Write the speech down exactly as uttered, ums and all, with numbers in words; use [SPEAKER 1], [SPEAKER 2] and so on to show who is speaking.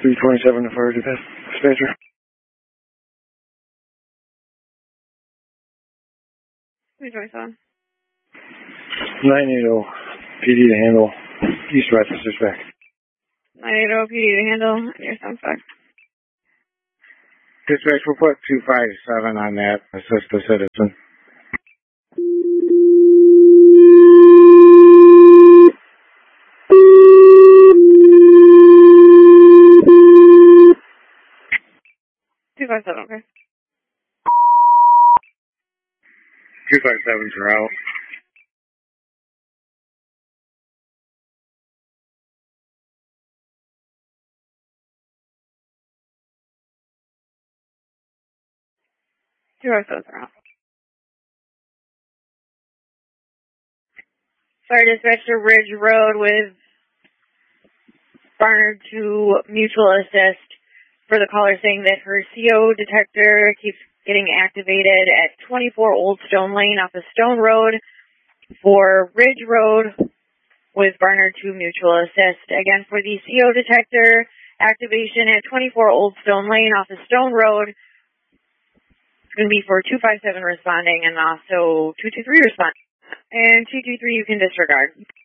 [SPEAKER 1] three twenty-seven to fire dispatcher.
[SPEAKER 2] three twenty-seven.
[SPEAKER 1] nine eighty P D to handle East Rochester's back.
[SPEAKER 2] nine eighty P D to handle your sound back.
[SPEAKER 1] Dispatch, we'll put two five seven on that. Assist the citizen.
[SPEAKER 2] two five seven, okay.
[SPEAKER 1] two five sevens are out.
[SPEAKER 2] two five sevens are out. Fire dispatch to Ridge Road with Barnard to mutual assist for the caller saying that her C O detector keeps getting activated at twenty-four Old Stone Lane off of Stone Road for Ridge Road with Barnard to mutual assist. Again, for the C O detector activation at twenty-four Old Stone Lane off of Stone Road, it's going to be for two five seven responding and also two two three responding. And two two three you can disregard.